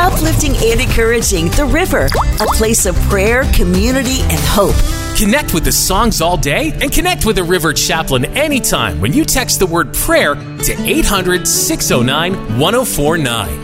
Uplifting and encouraging The River, a place of prayer, community, and hope. Connect with the songs all day and connect with the River Chaplain anytime when you text the word prayer to 800-609-1049.